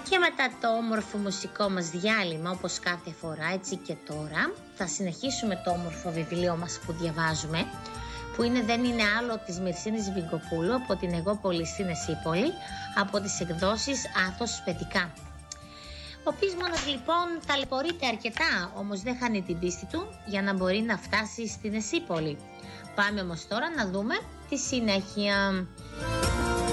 Και μετά το όμορφο μουσικό μας διάλειμμα, όπως κάθε φορά, έτσι και τώρα, θα συνεχίσουμε το όμορφο βιβλίο μας που διαβάζουμε, που δεν είναι άλλο της Μυρσίνης Βιγκοπούλου από την Εγώ Πολύ στην Εσύπολη, από τις εκδόσεις Άθος Παιδικά. Ο Πείσμονας λοιπόν ταλαιπωρείται αρκετά, όμως δεν χάνει την πίστη του για να μπορεί να φτάσει στην Εσύπολη. Πάμε όμως τώρα να δούμε τη συνέχεια.